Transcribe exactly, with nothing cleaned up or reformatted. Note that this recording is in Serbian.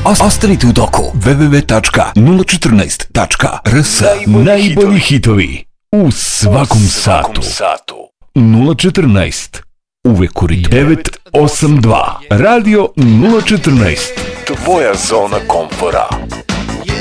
Ostanite u toku. w w w tačka nula četrnaest tačka r s. Najbolji hitovi u svakom satu. nula četrnaest. Uvek u ritmu. devet osam dva. Radio nula četrnaest. Tvoja zona komfora.